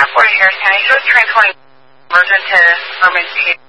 Fort Harris County. Who's transferring emergent to emergency?